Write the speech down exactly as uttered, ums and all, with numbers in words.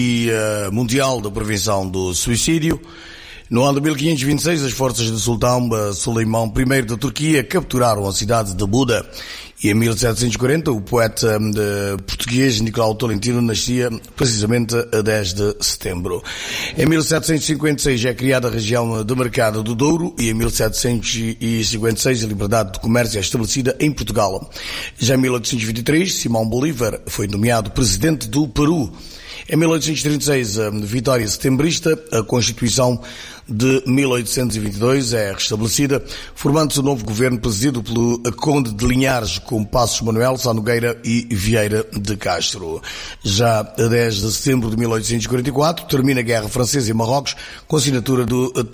Dia Mundial da Prevenção do Suicídio. No ano de mil quinhentos e vinte e seis, as forças de Sultão Suleimão I da Turquia capturaram a cidade de Buda. E em mil setecentos e quarenta, o poeta português Nicolau Tolentino nascia precisamente a dez de setembro. Em mil setecentos e cinquenta e seis é criada a região demarcada do Douro e em mil setecentos e cinquenta e seis a liberdade de comércio é estabelecida em Portugal. Já em mil oitocentos e vinte e três, Simão Bolívar foi nomeado presidente do Peru. Em mil oitocentos e trinta e seis, a vitória setembrista, a Constituição de mil oitocentos e vinte e dois é restabelecida, formando-se o novo governo presidido pelo Conde de Linhares, com Passos Manuel, Sá Nogueira e Vieira de Castro. Já a dez de setembro de mil oitocentos e quarenta e quatro, termina a Guerra Francesa em Marrocos, com a assinatura do